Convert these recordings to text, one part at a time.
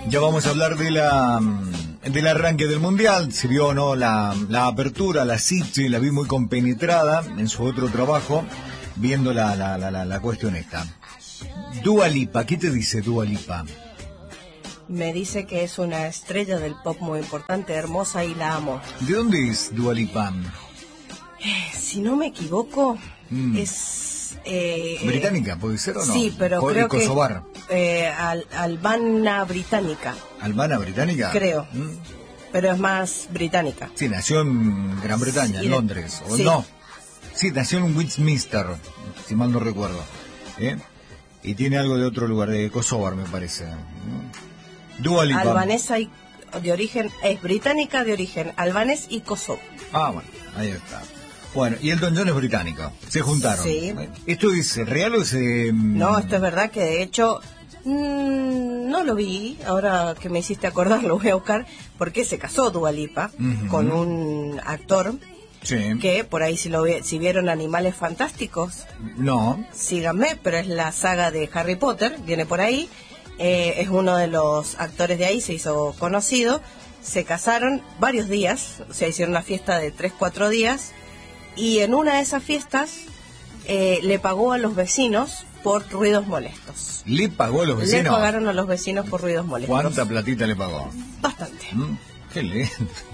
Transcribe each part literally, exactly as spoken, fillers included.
Ya vamos a hablar de la del arranque del Mundial. Se vio, ¿no?, la, la apertura, la City, la vi muy compenetrada en su otro trabajo, viendo la, la, la, la, la cuestión esta. Dua Lipa, ¿qué te dice Dua Lipa? Me dice que es una estrella del pop muy importante, hermosa, y la amo. ¿De dónde es Dua Lipa? Eh, si no me equivoco, mm. es... Eh, ¿Británica, puede ser o no? Sí, pero o, creo que Kosovar. Eh, al, albana británica. ¿Albana británica? Creo, ¿Mm? pero es más británica. Sí, nació en Gran Bretaña, sí, en Londres, ¿o sí. no? Sí, nació en Westminster, si mal no recuerdo. ¿Eh? Y tiene algo de otro lugar, de Kosovar, me parece. Dua Lipa. Albanesa y de origen, es británica de origen, albanés y kosovo. Ah, bueno, ahí está. Bueno, y Elton John es británico. Se juntaron. Sí. ¿Esto es real o es...? Eh... No, esto es verdad, que de hecho mmm, no lo vi. Ahora que me hiciste acordar, lo voy a buscar. Porque se casó Dua Lipa uh-huh. con un actor. Sí. Que por ahí si, lo vi, si vieron Animales Fantásticos. No. Síganme, pero es la saga de Harry Potter. Viene por ahí. Eh, es uno de los actores de ahí, se hizo conocido. Se casaron varios días. O sea, hicieron una fiesta de tres, cuatro días. Y en una de esas fiestas eh, le pagó a los vecinos por ruidos molestos. ¿Le pagó a los vecinos? Le pagaron a los vecinos por ruidos molestos. ¿Cuánta platita le pagó? Bastante. ¿Mm? Qué lento.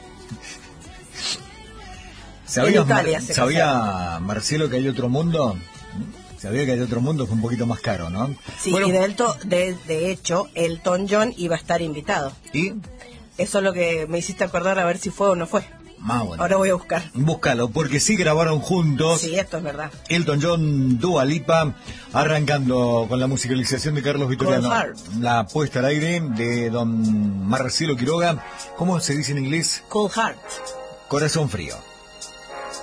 ¿Sabía, en Italia Mar- se ¿Sabía Marcelo que hay otro mundo? Sabía que hay otro mundo, fue un poquito más caro, ¿no? Sí, bueno, y de, Elton, de, de hecho, Elton John iba a estar invitado. ¿Y? Eso es lo que me hiciste acordar, a ver si fue o no fue. Ah, bueno. Ahora voy a buscar. Búscalo, porque sí grabaron juntos. Sí, esto es verdad. Elton John, Dua Lipa, arrancando con la musicalización de Carlos Vitoriano. La puesta al aire de don Marcelo Quiroga. ¿Cómo se dice en inglés? Cold Heart. Corazón frío.